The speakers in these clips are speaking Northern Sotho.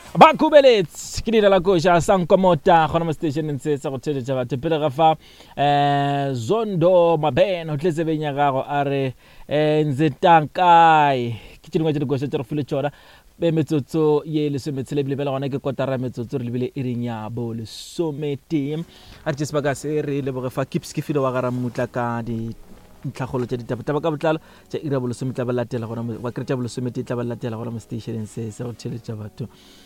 ba kubeletse ke dira la koša sankomota gona mo stationeng se sa go theletša batho pele ga fa Zondo Mabena o tletse beng ya gago a re nze tankae ke dingwe tše dikoša tše re file tšona metsotso ye lesometshele ebile bela gona ke kotara metsotso re lebile e reng ya bo lesomete a re tše sebaka se re leboge fa kips ke file wa gara mmutla ka ntlhagolo tša ditaba ka botlalo tša ira bolosome tla ba latela gona ba kretša bolosomete tla ba latela gona mo stationeng se go theletša batho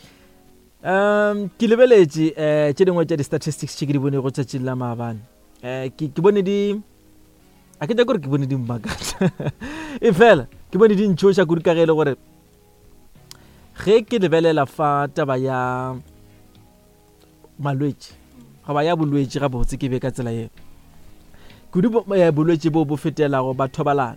ke lebeletše tše dingwe tša di-statistics tše ke di bone go tšatšing la maabane ke bone a ke tša kore ke bone di mmakatša e fela ke bone di ntšhoša kudu ka ge e le gore ge ke lebelela fa taba ya malwetši goba ya bolwetši ga botse ke be ka tsela ye kudu bolwetši bo bo fetelago ba thobalano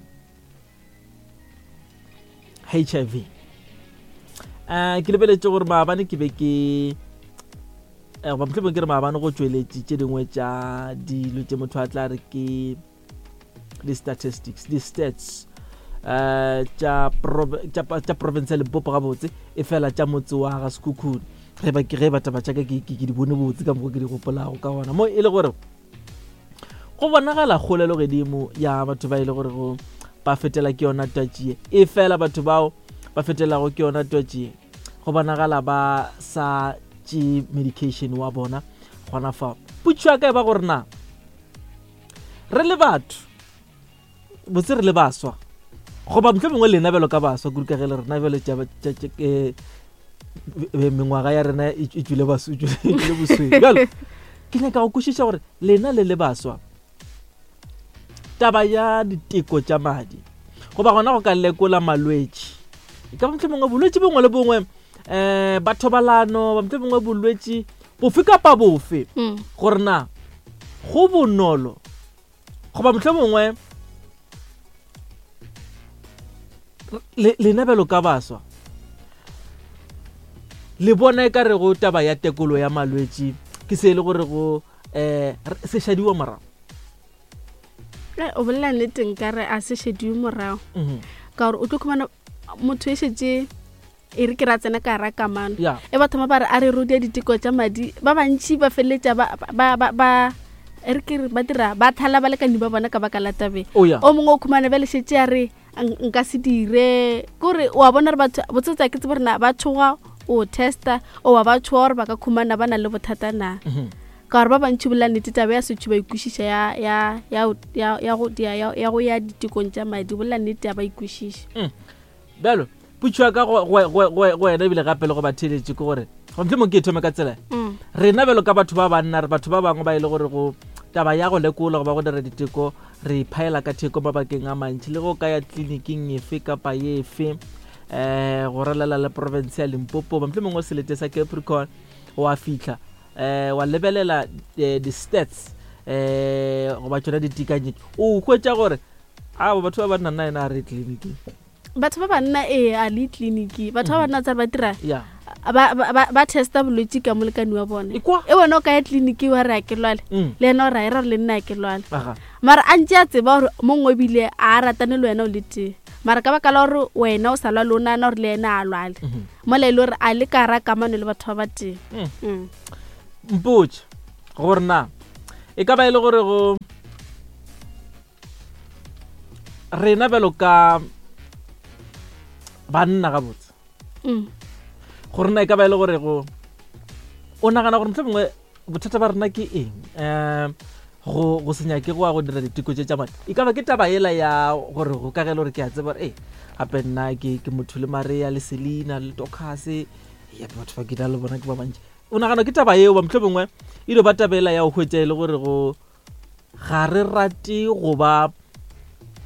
HIV ke lebeletše gore maabane ke be ke ba mohlomong ke re maabane go tšweletše tše dingwe tša dilo tše motho a tla re ke di-statistics di-stats tša province ya Limpopo ga botse e fela tša motse wa ga Sekhukhune ge bataba tša ka ke di bone botse ka moko ke di gopolago ka gona mo e le gore go bonagala kgolelo gedimo ya batho ba e le gore go ba fetela ke yona twatšie e fela batho bao ba fetelago ke yona twatšie go bonagala ba sa tše medication wa bona gona fa putšwa ka e ba gore na re le batho botse re le baswa goba motlho mongwe lena belo ka baswa kudu ka ge le rena belo mengwaga ya rena e tswile bosweu jalo ke nyaka go kwešiša gore lena le baswa taba ya diteko tša madi goba gona go ka lekola malwetši e ka motlho mongwe bolwetši bongwe le bongwe bathobalano ba motlho mongwe bolwetši bofe kapa bofe gore na go bonolo goba motlho mongwe lena belo ka baswa le bona e ka re go taba ya tekolo ya malwetši ke se le gore go se šadiwa morago o bolela nneteng ka re a se šediwe morago ka gore o tlo khumana motho e šetse e re ke ra tsena ka ra kamano e batho ba re a re rodia diteko tša madi ba bantši ba feletša ba e re ke ba dira ba thala ba lekani ba bona ka baka la tabe o mongwe o khumana ba le šetse a re nka se dire kore wa bona re batho botsotsa ke tsebore na ba tshoga o testa o wa ba tshoga gore ba ka khumana ba na le bothata na ka gore ba bantši bolela nnete tabe ya setšho ba ikwešiša ya go ya ditekong tša madi bolela nnete ya ba ikwešiša bjalo putšwa ka go wena ebile gape le go ba theletše ke gore gotlhe mo ke thome ka tsela rena bjalo ka batho ba banna re batho ba bangwe ba e le gore go taba ya go lekola go ba go dira diteko re iphaela ka theko mabakeng a mantši le go ka ya tleliniking efe kapa ye efe go relela le province ya Limpopo ba motlho mongwe selete sa Capricorn wa fitlha wa lebelela di-stats go ba tšona ditekanyetso o hwetša gore batho ba banna nna ena a re tleliniking batho ba banna a le tleliniki batho ba banna tsa ba dira ba testa bolwetši ka molekani wa bone e wena o ka ya tleliniki wa re a ke lwale le ena o ra era le nna a ke lwale mara a ntše a tseba gore mongwe ebile a ratane le wena o le tee mara ka baka la gore wena o sa lwale o nana gore le ena a lwale mola e le gore a le ka ra kamano le batho ba ba tee mpotše gore na e ka ba e le gore go rena belo ka banna ga botse gore na e ka ba e le gore go o nagana gore motlho mongwe bothata ba rena ke eng go senyake go a go dira diteko tše tša madi e ka ba ke taba ela ya gore go ka gele gore ke a tseba gore gape nna ke motho le Maria le Selina le Tokase ya batho ba ke da le bona ke ba bantši o nagana ke taba eo ba motlho mongwe e do ba taba ela ya go hwetša e le gore go ga re rate go ba